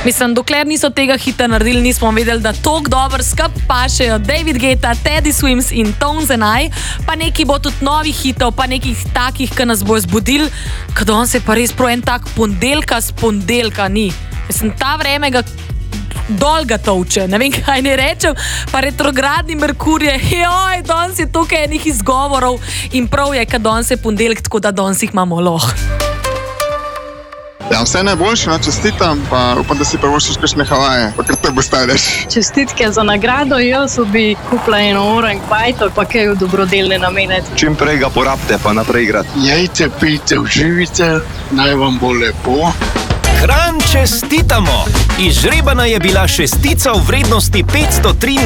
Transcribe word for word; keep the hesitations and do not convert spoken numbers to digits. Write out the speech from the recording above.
Mislim, dokler niso tega hita naredili, nismo vedeli, da tako dobro skup pašejo David Guetta, Teddy Swims in Tones and I, pa neki bo tudi novih hitov, pa nekih takih, ki nas bo zbudil, kad on se pa res prav en tak pondelka s pondelka ni. Mislim, ta vreme ga dol ga tovče, ne vem, kaj ne rečem, pa retrogradni Merkurje, joj, danes je tukaj enih izgovorov in prav je, kad danes je pondelk, tako da danes jih imamo loh. Ja, vse najboljše, no, čestitam, pa upam, da si prvoščiš kakšne Havaje, pa kar te bo stavljaš. Čestitke za nagrado, jaz bi kupila eno orang bajto, pa kaj v dobrodelne namene. Čim prej ga porabite, pa naprej igrati. Jejte, pijte, uživite, naj vam bo lepo. Kranj čestitamo! Izžrebana je bila šestica v vrednosti petsto tri